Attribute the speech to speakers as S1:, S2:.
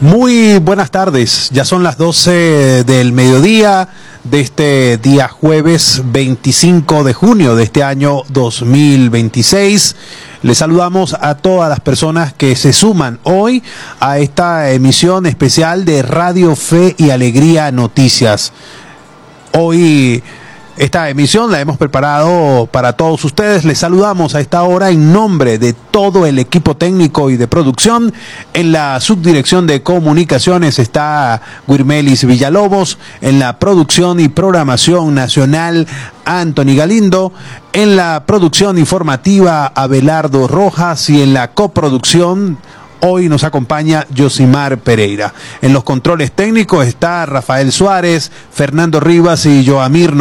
S1: Muy buenas tardes, ya son las 12 del mediodía de este día jueves 25 de junio de este año 2026. Les saludamos a todas las personas que se suman hoy a esta emisión especial de Radio Fe y Alegría Noticias. Hoy esta emisión la hemos preparado para todos ustedes. Les saludamos a esta hora en nombre de todo el equipo técnico y de producción. En la subdirección de comunicaciones está Guirmelis Villalobos, en la producción y programación nacional Anthony Galindo, en la producción informativa Abelardo Rojas y en la coproducción hoy nos acompaña Yosimar Pereira. En los controles técnicos está Rafael Suárez, Fernando Rivas y Joamir